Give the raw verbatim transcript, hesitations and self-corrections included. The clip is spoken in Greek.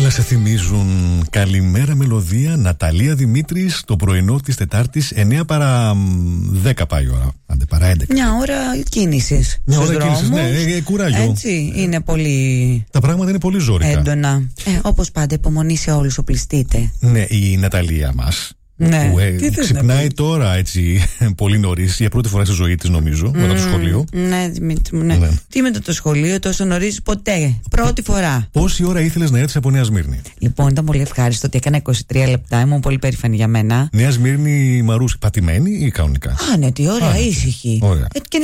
Όλα σε θυμίζουν. Καλημέρα μελωδία, Ναταλία Δημήτρης, το πρωινό της Τετάρτης, εννιά παρά δέκα πάει η ώρα. Άντε παρά έντεκα. Μια ώρα κίνησης. Μια ώρα κίνησης, ναι, ε, κουράγιο. Έτσι, είναι πολύ. Τα πράγματα είναι πολύ ζώρικα. Έντονα. Ε, όπως πάντα, υπομονή σε όλους, οπλιστείτε. Ναι, η Ναταλία μας. Ναι. Που ε, ξυπνάει τώρα έτσι πολύ νωρίς, για πρώτη φορά στη ζωή της νομίζω, mm, μετά το σχολείο. Ναι, Δημήτρη μου, ναι. ναι. Τι μετά το σχολείο, τόσο νωρίς ποτέ. Πρώτη φορά. Πόση ώρα ήθελες να έρθεις από Νέα Σμύρνη? Λοιπόν, ήταν πολύ ευχάριστο ότι έκανα είκοσι τρία λεπτά, ήμουν πολύ περήφανη για μένα. Νέα Σμύρνη, Μαρούση, πατημένη ή κανονικά? Α, ναι, τι ωραία, ήσυχη. Ωραία. Ε, και